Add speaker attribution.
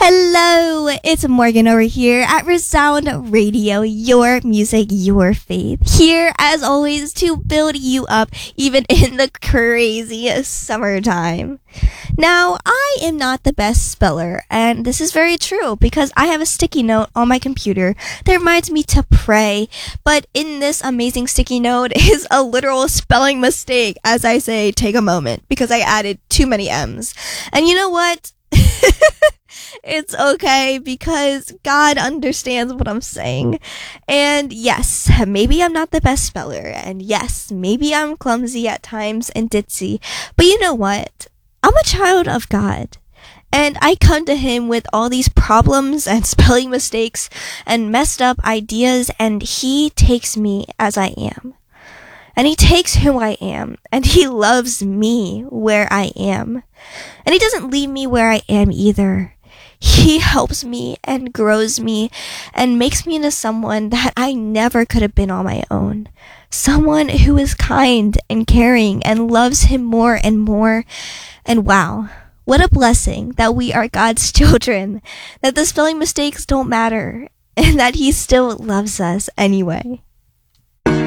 Speaker 1: Hello, it's Morgan over here at Resound Radio, your music, your faith. Here, as always, to build you up even in the crazy summertime. Now, I am not the best speller, and this is very true because I have a sticky note on my computer that reminds me to pray, but in this amazing sticky note is a literal spelling mistake as I say, take a moment, because I added too many M's. And you know what? It's okay because God understands what I'm saying. And yes, maybe I'm not the best speller. And yes, maybe I'm clumsy at times and ditzy. But you know what? I'm a child of God. And I come to him with all these problems and spelling mistakes and messed up ideas. And he takes me as I am. And he takes who I am. And he loves me where I am. And he doesn't leave me where I am either. He helps me and grows me and makes me into someone that I never could have been on my own. Someone who is kind and caring and loves him more and more. And wow, what a blessing that we are God's children, that the spelling mistakes don't matter, and that he still loves us anyway.